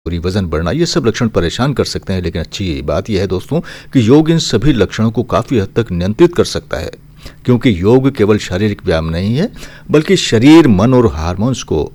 वजन बढ़ना, ये सब लक्षण परेशान कर सकते हैं। लेकिन अच्छी बात यह है दोस्तों कि योग इन सभी लक्षणों को काफ़ी हद तक नियंत्रित कर सकता है, क्योंकि योग केवल शारीरिक व्यायाम नहीं है बल्कि शरीर, मन और हार्मोन्स को